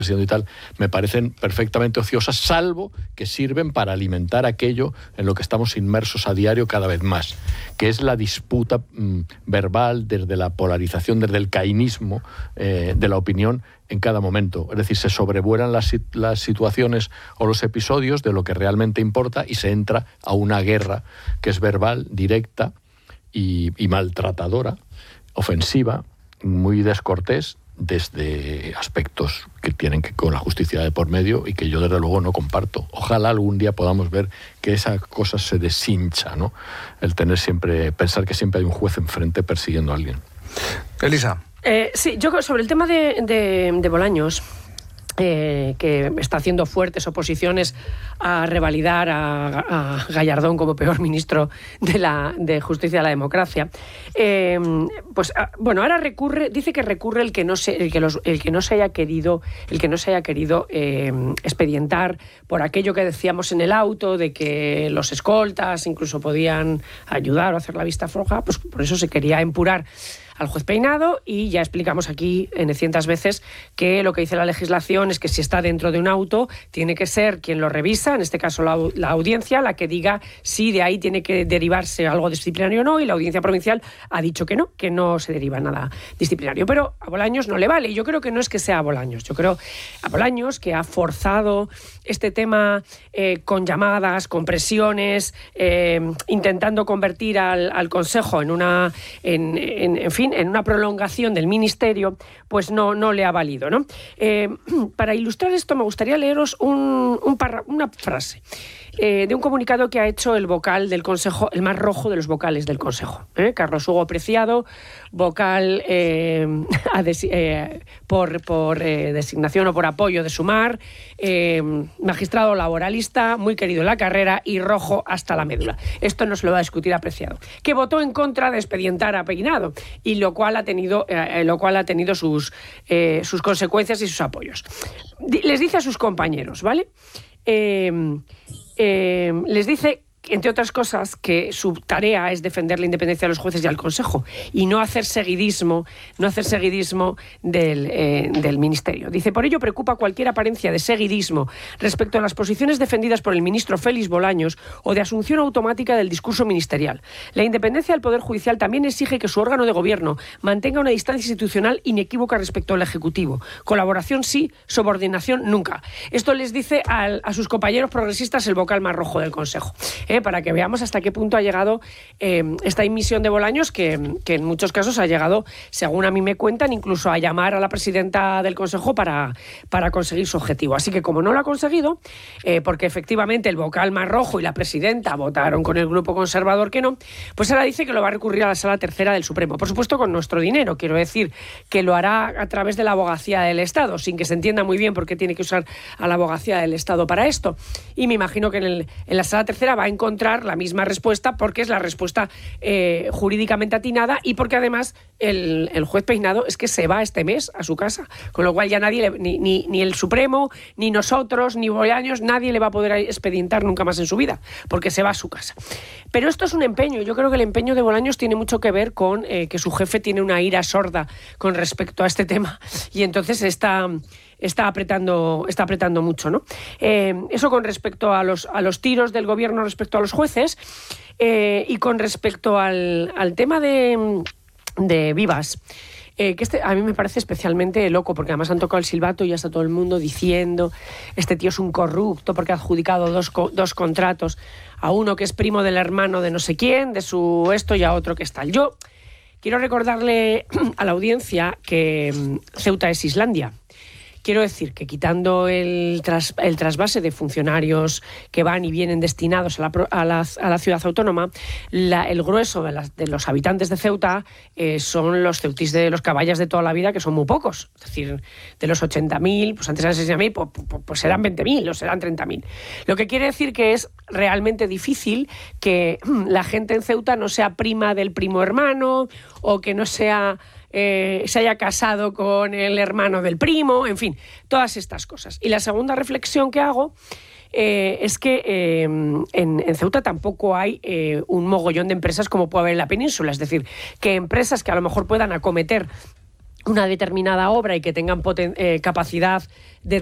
y tal, me parecen perfectamente ociosas, salvo que sirven para alimentar aquello en lo que estamos inmersos a diario cada vez más, que es la disputa verbal, desde la polarización, desde el cainismo de la opinión en cada momento. Es decir, se sobrevuelan las situaciones o los episodios de lo que realmente importa y se entra a una guerra que es verbal, directa y maltratadora, ofensiva, muy descortés, desde aspectos que tienen que ver con la justicia de por medio y que yo desde luego no comparto. Ojalá algún día podamos ver que esa cosa se deshincha, ¿no? El pensar que siempre hay un juez enfrente persiguiendo a alguien. Elisa. Sí, yo sobre el tema de Bolaños, que está haciendo fuertes oposiciones a revalidar a Gallardón como peor ministro de Justicia y la Democracia. Pues bueno, ahora dice que recurre el que no se haya querido expedientar por aquello que decíamos en el auto de que los escoltas incluso podían ayudar o hacer la vista floja, pues por eso se quería empurar al juez Peinado, y ya explicamos aquí cientos veces que lo que dice la legislación es que si está dentro de un auto tiene que ser quien lo revisa, en este caso la audiencia, la que diga si de ahí tiene que derivarse algo disciplinario o no, y la audiencia provincial ha dicho que no se deriva nada disciplinario. Pero a Bolaños no le vale, y yo creo que no es que sea a Bolaños, yo creo a Bolaños, que ha forzado este tema con llamadas, con presiones, intentando convertir al Consejo en una prolongación del Ministerio, pues no le ha valido, ¿no? Para ilustrar esto me gustaría leeros una frase de un comunicado que ha hecho el vocal del Consejo, el más rojo de los vocales del Consejo, Carlos Hugo Preciado, vocal por designación o por apoyo de Sumar, magistrado laboralista, muy querido en la carrera y rojo hasta la médula. Esto no se lo va a discutir a Preciado, que votó en contra de expedientar a Peinado, y lo cual ha tenido sus consecuencias y sus apoyos. Les dice a sus compañeros, ¿vale? Les dice, entre otras cosas, que su tarea es defender la independencia de los jueces y al Consejo, y no hacer seguidismo del Ministerio. Dice: por ello preocupa cualquier apariencia de seguidismo respecto a las posiciones defendidas por el ministro Félix Bolaños o de asunción automática del discurso ministerial. La independencia del Poder Judicial también exige que su órgano de gobierno mantenga una distancia institucional inequívoca respecto al Ejecutivo. Colaboración sí, subordinación nunca. Esto les dice a sus compañeros progresistas el vocal más rojo del Consejo. Para que veamos hasta qué punto ha llegado esta inmisión de Bolaños, que en muchos casos ha llegado, según a mí me cuentan, incluso a llamar a la presidenta del Consejo para conseguir su objetivo. Así que como no lo ha conseguido, porque efectivamente el vocal más rojo y la presidenta votaron con el grupo conservador que no, pues ahora dice que lo va a recurrir a la Sala Tercera del Supremo. Por supuesto con nuestro dinero, quiero decir, que lo hará a través de la Abogacía del Estado, sin que se entienda muy bien por qué tiene que usar a la Abogacía del Estado para esto. Y me imagino que en la Sala Tercera va a encontrar la misma respuesta, porque es la respuesta jurídicamente atinada, y porque además el juez Peinado es que se va este mes a su casa, con lo cual ya nadie, ni el Supremo, ni nosotros, ni Bolaños, nadie le va a poder expedientar nunca más en su vida, porque se va a su casa. Pero esto es un empeño. Yo creo que el empeño de Bolaños tiene mucho que ver con que su jefe tiene una ira sorda con respecto a este tema, y entonces está apretando mucho, ¿no? Eso con respecto a los tiros del gobierno respecto a los jueces, y con respecto al tema de Vivas. Que a mí me parece especialmente loco, porque además han tocado el silbato y ya está todo el mundo diciendo: este tío es un corrupto porque ha adjudicado dos contratos, a uno que es primo del hermano de no sé quién, de su esto, y a otro que es tal. Yo quiero recordarle a la audiencia que Ceuta es Islandia. Quiero decir que, quitando el trasvase de funcionarios que van y vienen destinados a la ciudad autónoma, el grueso de los habitantes de Ceuta son los ceutís de los caballas de toda la vida, que son muy pocos. Es decir, de los 80.000, pues antes eran 60.000, pues serán 20.000 o serán 30.000. Lo que quiere decir que es realmente difícil que la gente en Ceuta no sea prima del primo hermano, o que no se haya casado con el hermano del primo, en fin, todas estas cosas. Y la segunda reflexión que hago es que en Ceuta tampoco hay un mogollón de empresas como puede haber en la península. Es decir, que empresas que a lo mejor puedan acometer una determinada obra y que tengan capacidad de